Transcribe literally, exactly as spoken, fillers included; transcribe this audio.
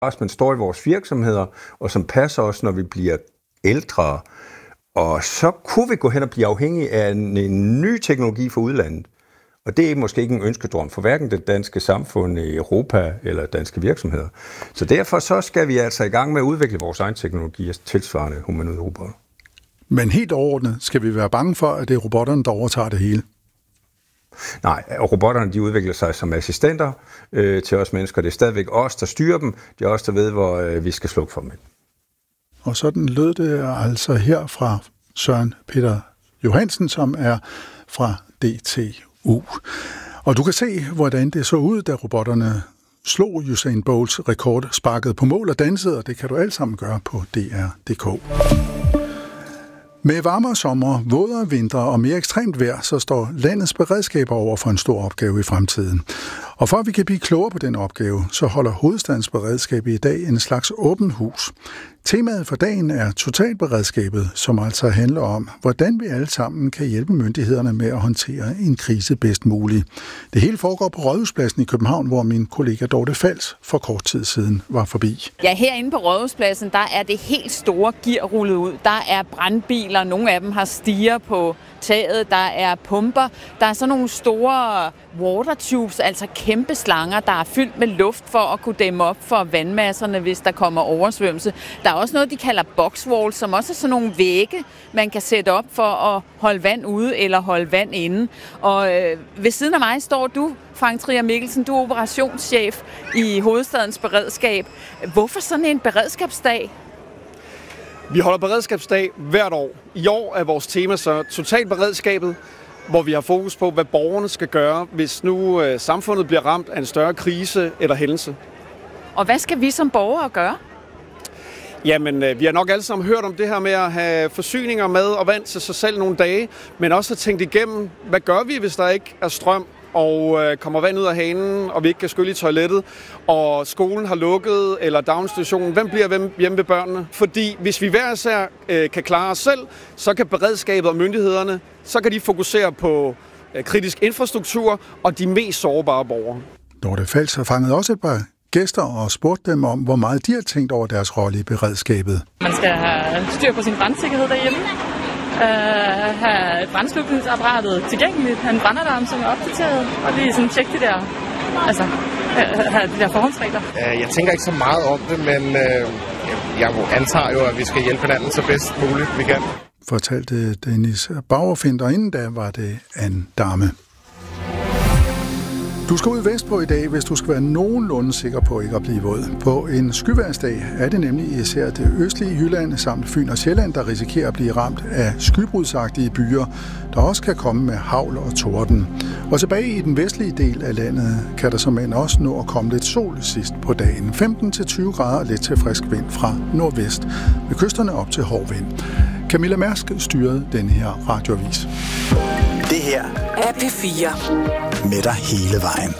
men står i vores virksomheder, og som passer os, når vi bliver ældre. Og så kunne vi gå hen og blive afhængige af en, en ny teknologi fra udlandet. Og det er måske ikke en ønskedrøm for hverken det danske samfund i Europa eller danske virksomheder. Så derfor så skal vi altså i gang med at udvikle vores egen teknologi tilsvarende humanoide robotter. Men helt overordnet skal vi være bange for, at det er robotterne, der overtager det hele? Nej, robotterne de udvikler sig som assistenter øh, til os mennesker. Det er stadigvæk os, der styrer dem. Det er os, der ved, hvor øh, vi skal slukke for dem. Og sådan lød det altså her fra Søren Peter Johansen, som er fra D T U. Og du kan se, hvordan det så ud, da robotterne slog Usain Bolts rekord, sparkede på mål og dansede, og det kan du alt sammen gøre på D R punktum d k. Med varmere sommer, vådere vinter og mere ekstremt vejr, så står landets beredskaber over for en stor opgave i fremtiden. Og for at vi kan blive klogere på den opgave, så holder Hovedstadens Beredskab i dag en slags åbent hus. Temaet for dagen er totalberedskabet, som altså handler om, hvordan vi alle sammen kan hjælpe myndighederne med at håndtere en krise bedst muligt. Det hele foregår på Rådhuspladsen i København, hvor min kollega Dorte Fals for kort tid siden var forbi. Ja, herinde på Rådhuspladsen, der er det helt store gear rullet ud. Der er brandbiler, nogle af dem har stiger på taget, der er pumper, der er sådan nogle store water tubes, altså kæmpe slanger, der er fyldt med luft for at kunne dæmme op for vandmasserne, hvis der kommer oversvømmelse. Der er også noget, de kalder boxwalls, som også er sådan nogle vægge, man kan sætte op for at holde vand ude eller holde vand inde. Og øh, ved siden af mig står du, Frank Trier Mikkelsen, du er operationschef i Hovedstadens Beredskab. Hvorfor sådan en beredskabsdag? Vi holder beredskabsdag hvert år. I år er vores tema så totalberedskabet, hvor vi har fokus på, hvad borgerne skal gøre, hvis nu øh, samfundet bliver ramt af en større krise eller hændelse. Og hvad skal vi som borgere gøre? Jamen, øh, vi har nok alle sammen hørt om det her med at have forsyninger, mad og vand til sig selv nogle dage, men også have tænkt igennem, hvad gør vi, hvis der ikke er strøm, og øh, kommer vand ud af hanen, og vi ikke kan skylle i toilettet, og skolen har lukket, eller daginstitutionen. Hvem bliver hjemme ved børnene? Fordi hvis vi hver især øh, kan klare os selv, så kan beredskabet og myndighederne, så kan de fokusere på øh, kritisk infrastruktur og de mest sårbare borgere. Dorte Fals har fanget også et par gæster og spurgt dem om, hvor meget de har tænkt over deres rolle i beredskabet. Man skal have styr på sin brandsikkerhed derhjemme. Uh, have brandslukningsapparatet tilgængeligt, have en brandalarm, som er opdateret, og lige sådan tjekke det der, altså, have de der forhåndsregler. Uh, jeg tænker ikke så meget om det, men uh, jeg antager jo, at vi skal hjælpe hinanden så bedst muligt vi kan. Fortalte Dennis Bauerfind, og inden da var det Anne Dame. Du skal ud vestpå i dag, hvis du skal være nogenlunde sikker på ikke at blive våd. På en skyværsdag er det nemlig især det østlige Jylland samt Fyn og Sjælland, der risikerer at blive ramt af skybrudsagtige byer, der også kan komme med hagl og torden. Og tilbage i den vestlige del af landet kan der som end også nå at komme lidt sol sidst på dagen. femten til tyve grader og lidt til frisk vind fra nordvest, med kysterne op til hård vind. Camilla Mærsk styrede denne her radioavis. Det her er P fire. Med dig hele vejen.